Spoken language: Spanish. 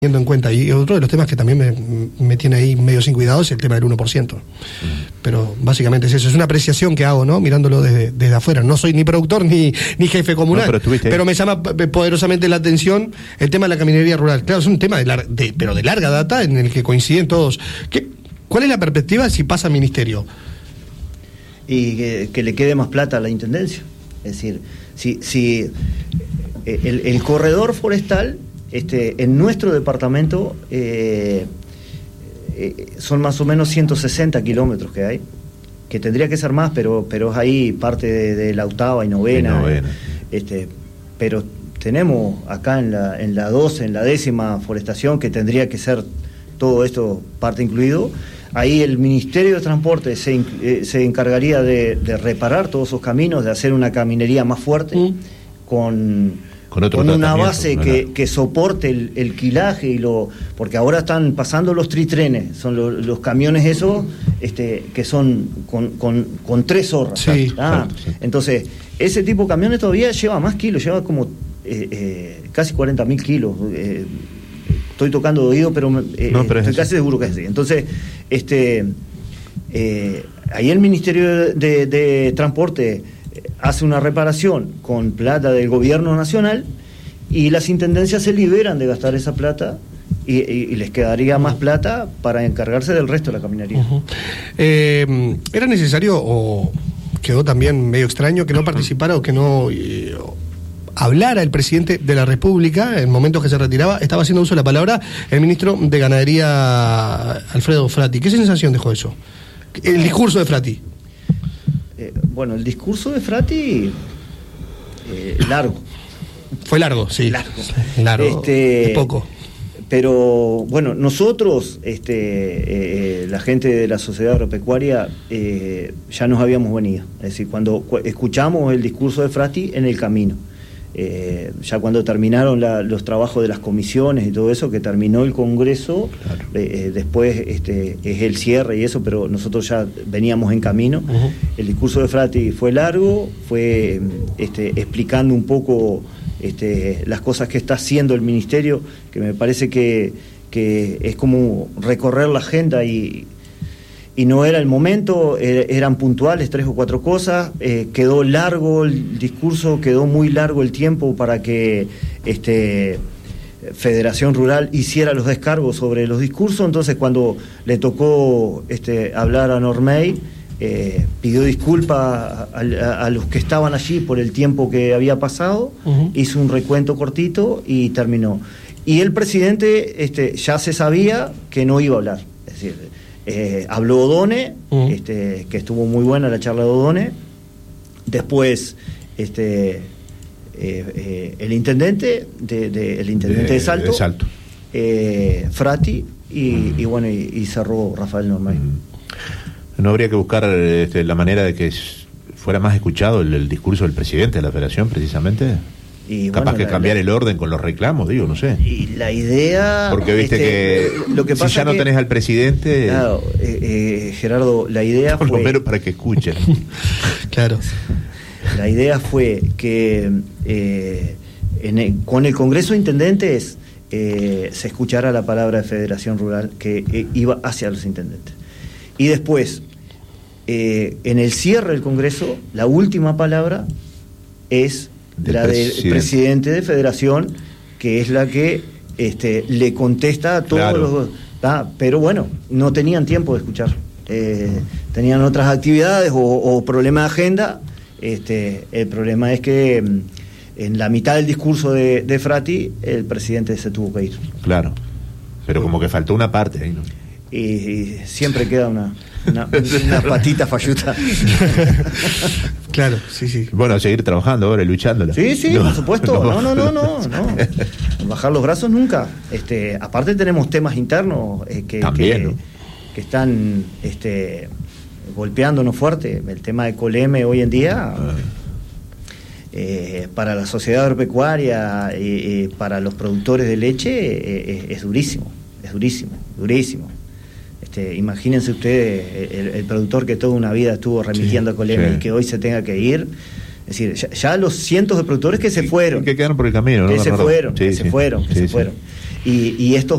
teniendo en cuenta. Y otro de los temas que también me tiene ahí medio sin cuidado es el tema del 1%. Pero básicamente es eso, es una apreciación que hago, ¿no? Mirándolo desde afuera. No soy ni productor ni jefe comunal, pero me llama poderosamente la atención el tema de la caminería rural. Claro, es un tema pero de larga data en el que coinciden todos. ¿Cuál es la perspectiva si pasa a ministerio? Y que le quede más plata a la intendencia. Es decir, si el corredor forestal en nuestro departamento son más o menos 160 kilómetros que hay, que tendría que ser más, pero es ahí parte de la octava y novena. Pero tenemos acá en la 12, en la 10ª forestación, que tendría que ser todo esto parte incluido. Ahí el Ministerio de Transporte se encargaría de reparar todos esos caminos, de hacer una caminería más fuerte, con una base que soporte el quilaje porque ahora están pasando los tritrenes, son los camiones esos que son con 3 zorras. Sí, exacto, sí. Entonces, ese tipo de camiones todavía lleva más kilos, lleva como casi 40.000 kilos. Estoy tocando de oído, pero estoy casi seguro que es así. Entonces, ahí el Ministerio de Transporte hace una reparación con plata del gobierno nacional y las intendencias se liberan de gastar esa plata y les quedaría más plata para encargarse del resto de la caminería. ¿Era necesario o quedó también medio extraño que no participara o que no hablara el presidente de la República en momentos que se retiraba? Estaba haciendo uso de la palabra el ministro de Ganadería, Alfredo Frati. ¿Qué sensación dejó eso? El discurso de Frati. Bueno, el discurso de Frati, largo. Fue largo, sí. Largo. Es poco. Pero, bueno, nosotros, la gente de la Sociedad Agropecuaria, ya nos habíamos venido. Es decir, cuando escuchamos el discurso de Frati en el camino. Ya cuando terminaron los trabajos de las comisiones y todo eso, que terminó el Congreso, claro. Después es el cierre y eso, pero nosotros ya veníamos en camino. El discurso de Frati fue largo, fue explicando un poco las cosas que está haciendo el Ministerio, que me parece que es como recorrer la agenda y no era el momento, eran puntuales 3 o 4 cosas, quedó largo el discurso, quedó muy largo el tiempo para que Federación Rural hiciera los descargos sobre los discursos. Entonces, cuando le tocó hablar a Normey, pidió disculpas a los que estaban allí por el tiempo que había pasado, hizo un recuento cortito y terminó. Y el presidente ya se sabía que no iba a hablar, es decir, habló Odone, que estuvo muy buena la charla de Odone. Después el intendente de Salto, Frati y bueno, y cerró Rafael Normey. ¿No habría que buscar la manera de que fuera más escuchado el discurso del presidente de la Federación, precisamente? Y capaz que cambiar el orden con los reclamos, no sé. Y la idea... Porque viste que lo que pasa si ya no tenés al presidente... Claro, Gerardo, la idea por fue... Por lo menos para que escuchen. Claro. La idea fue que con el Congreso de Intendentes se escuchara la palabra de Federación Rural que iba hacia los intendentes. Y después, en el cierre del Congreso, la última palabra es... la del presidente de Federación, que es la que le contesta a todos los... Pero bueno, no tenían tiempo de escuchar. Tenían otras actividades o problemas de agenda. El problema es que en la mitad del discurso de Frati, el presidente se tuvo que ir. Claro, pero como que faltó una parte ahí, ¿no? Y siempre queda una patita falluta. Claro, sí. Bueno, seguir trabajando ahora y luchándola. Sí, por supuesto. No. Bajar los brazos nunca. Aparte tenemos temas internos que están golpeándonos fuerte. El tema de Coleme hoy en día, para la sociedad agropecuaria y para los productores de leche, es durísimo. Imagínense ustedes el productor que toda una vida estuvo remitiendo a Coleme y que hoy se tenga que ir. Es decir, ya los cientos de productores que se fueron. Que quedaron por el camino, ¿no? Que se fueron. y estos